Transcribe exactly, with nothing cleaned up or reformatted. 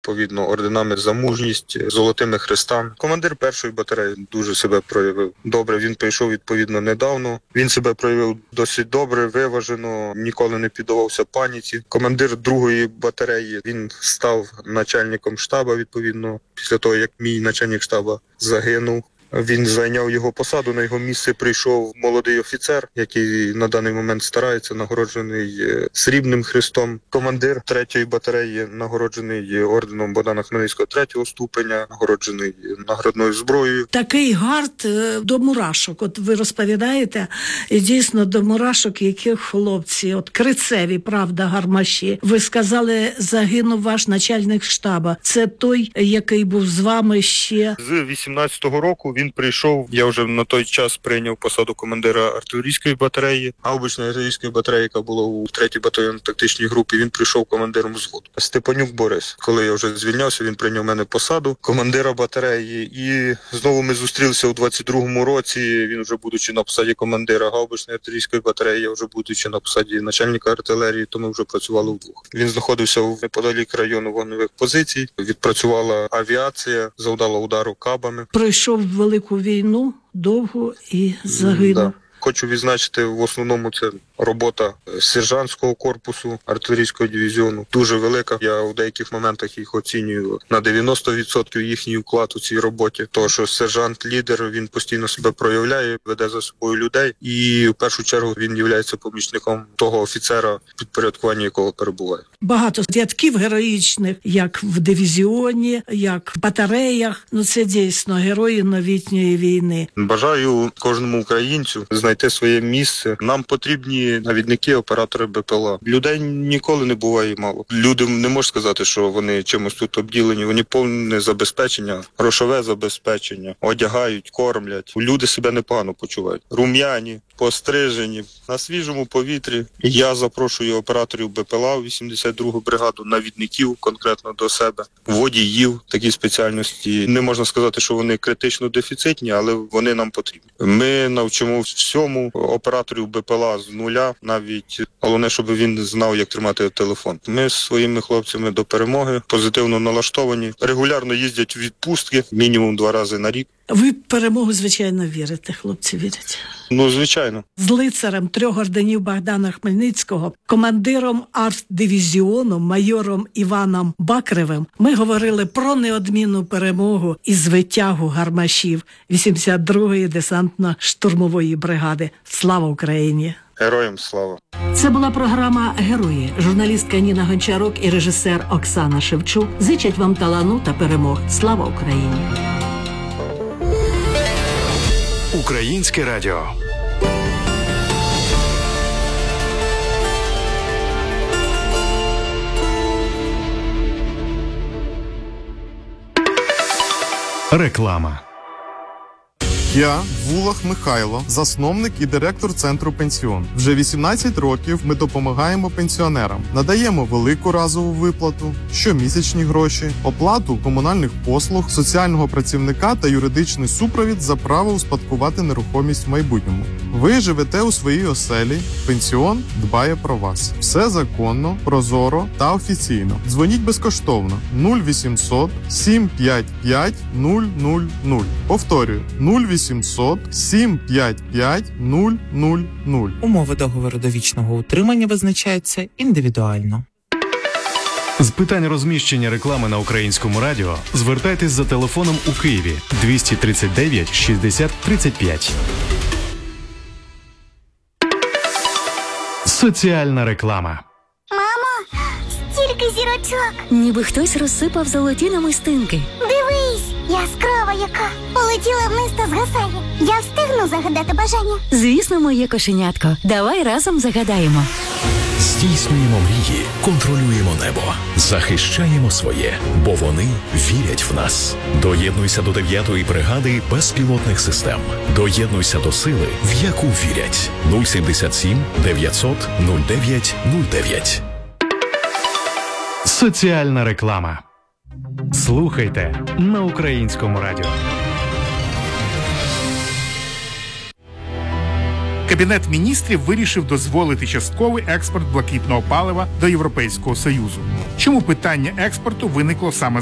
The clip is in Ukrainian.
відповідно, орденами за мужність, золотими хрестами. Командир першої батареї дуже себе проявив добре. Він прийшов, відповідно, недавно. Він себе проявив досить добре, виважено, ніколи не піддавався паніці. Командир другої батареї, він став начальником штабу, відповідно, після того, як мій начальник штабу загинув. Він зайняв його посаду, на його місце прийшов молодий офіцер, який на даний момент старається, нагороджений срібним хрестом. Командир третьої батареї нагороджений орденом Богдана Хмельницького третього ступеня, нагороджений наградною зброєю. Такий гард до мурашок. От ви розповідаєте, і дійсно до мурашок, яких хлопці, от крицеві, правда, гармаші. Ви сказали, загинув ваш начальник штабу. Це той, який був з вами ще? З вісімнадцятого року він прийшов, я вже на той час прийняв посаду командира артилерійської батареї, гаубичної артилерійської батареї, яка була у третій батальйонно-тактичній групі, він прийшов командиром взводу. Степанюк Борис. Коли я вже звільнявся, він прийняв мене посаду командира батареї. І знову ми зустрілися у двадцять другому році, він вже будучи на посаді командира гаубичної артилерійської батареї, я вже будучи на посаді начальника артилерії, то ми вже працювали вдвох. Він знаходився неподалік району вогневих позицій, відпрацювала авіація, завдала удару кабами. Пройшов велику війну, довго і загинув. Да. Хочу відзначити, в основному це робота сержантського корпусу артилерійського дивізіону. Дуже велика. Я в деяких моментах їх оцінюю на дев'яносто відсотків їхній вклад у цій роботі. Тому що сержант-лідер, він постійно себе проявляє, веде за собою людей. І в першу чергу він є помічником того офіцера, підпорядкування якого перебуває. Багато рядків героїчних, як в дивізіоні, як в батареях. Ну це дійсно герої новітньої війни. Бажаю кожному українцю знайти своє місце. Нам потрібні навідники, оператори БПЛА. Людей ніколи не буває мало. Люди не можуть сказати, що вони чимось тут обділені. Вони повне забезпечення, грошове забезпечення, одягають, кормлять. Люди себе непогано почувають. Рум'яні, пострижені, на свіжому повітрі. Я запрошую операторів БПЛА у вісімдесят другу бригаду, навідників конкретно до себе, водіїв, такі спеціальності. Не можна сказати, що вони критично дефіцитні, але вони нам потрібні. Ми навчимо всьому операторів БПЛА з нуля, навіть головне, щоб він знав, як тримати телефон. Ми з своїми хлопцями до перемоги позитивно налаштовані, регулярно їздять у відпустки, мінімум два рази на рік. Ви в перемогу, звичайно, вірите, хлопці вірять? Ну, звичайно. З лицарем трьох орденів Богдана Хмельницького, командиром арт-дивізіону, майором Іваном Бакревим ми говорили про неодмінну перемогу і звитягу гармашів вісімдесят другої десантно-штурмової бригади. Слава Україні! Героям слава! Це була програма «Герої». Журналістка Ніна Гончарук і режисер Оксана Шевчук зичать вам талану та перемог. Слава Україні! Українське радіо. Реклама. Я Вулах Михайло, засновник і директор центру «Пенсіон». Вже вісімнадцять років ми допомагаємо пенсіонерам. Надаємо велику разову виплату, щомісячні гроші, оплату комунальних послуг, соціального працівника та юридичний супровід за право успадкувати нерухомість в майбутньому. Ви живете у своїй оселі, «Пенсіон» дбає про вас. Все законно, прозоро та офіційно. Дзвоніть безкоштовно нуль вісімсот сім п'ять п'ять нуль нуль нуль. Повторюю, нуль вісімсот сім п'ять п'ять нуль нуль нуль. Умови договору довічного утримання визначаються індивідуально. З питань розміщення реклами на Українському радіо звертайтесь за телефоном у Києві двісті тридцять дев'ять шістдесят тридцять п'ять. Соціальна реклама. Мамо, стільки зірочок. Ніби хтось розсипав золоті намистинки. Дивись, яскрава яка. Полетіла вниз та згасає. Я встигну загадати бажання? Звісно, моє кошенятко. Давай разом загадаємо. Здійснюємо мрії, контролюємо небо, захищаємо своє, бо вони вірять в нас. Доєднуйся до дев'ятої бригади безпілотних систем. Доєднуйся до сили, в яку вірять. нуль сімдесят сім дев'ятсот нуль дев'ять нуль дев'ять. Соціальна реклама. Слухайте на Українському радіо. Кабінет міністрів вирішив дозволити частковий експорт блакитного палива до Європейського Союзу. Чому питання експорту виникло саме